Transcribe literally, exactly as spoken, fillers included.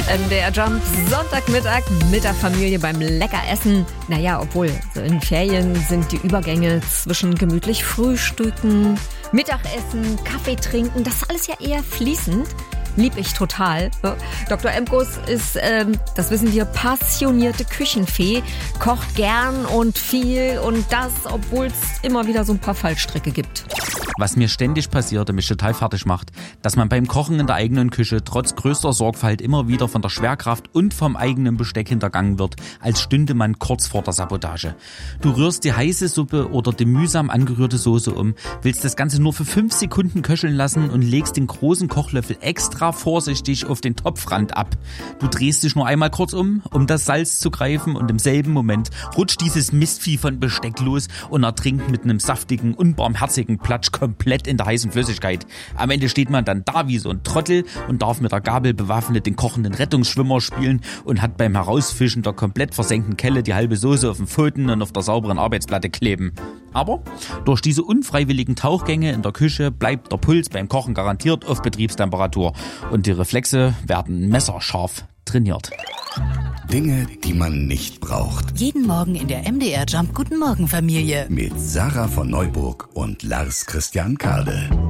M D R Jump, Sonntagmittag mit der Familie beim Leckeressen. Naja, obwohl, so in Ferien sind die Übergänge zwischen gemütlich Frühstücken, Mittagessen, Kaffee trinken, das ist alles ja eher fließend. Lieb ich total. Doktor Emkus ist, ähm, das wissen wir, passionierte Küchenfee, kocht gern und viel und das, obwohl es immer wieder so ein paar Fallstricke gibt. Was mir ständig passiert und mich total fertig macht, dass man beim Kochen in der eigenen Küche trotz größter Sorgfalt immer wieder von der Schwerkraft und vom eigenen Besteck hintergangen wird, als stünde man kurz vor der Sabotage. Du rührst die heiße Suppe oder die mühsam angerührte Soße um, willst das Ganze nur für fünf Sekunden köcheln lassen und legst den großen Kochlöffel extra vorsichtig auf den Topfrand ab. Du drehst dich nur einmal kurz um, um das Salz zu greifen und im selben Moment rutscht dieses Mistvieh von Besteck los und ertrinkt mit einem saftigen, unbarmherzigen Platsch komplett in der heißen Flüssigkeit. Am Ende steht man dann da wie so ein Trottel und darf mit der Gabel bewaffnet den kochenden Rettungsschwimmer spielen und hat beim Herausfischen der komplett versenkten Kelle die halbe Soße auf den Pfoten und auf der sauberen Arbeitsplatte kleben. Aber durch diese unfreiwilligen Tauchgänge in der Küche bleibt der Puls beim Kochen garantiert auf Betriebstemperatur und die Reflexe werden messerscharf trainiert. Dinge, die man nicht braucht. Jeden Morgen in der M D R Jump Guten Morgen Familie. Mit Sarah von Neuburg und Lars Christian Kade.